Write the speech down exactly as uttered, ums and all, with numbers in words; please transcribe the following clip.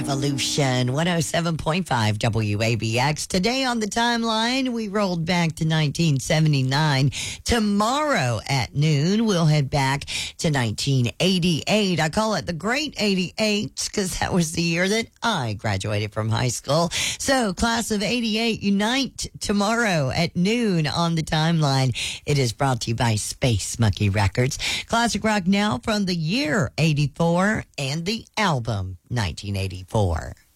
Revolution, one oh seven point five W A B X. Today on the timeline, we rolled back to nineteen seventy-nine. Tomorrow at noon, we'll head back to nineteen eighty-eight. I call it the Great eighty-eight because that was the year that I graduated from high school. So, class of eighty-eight, unite tomorrow at noon on the timeline. It is brought to you by Space Monkey Records. Classic rock now from the year eighty-four and the album nineteen eighty-four.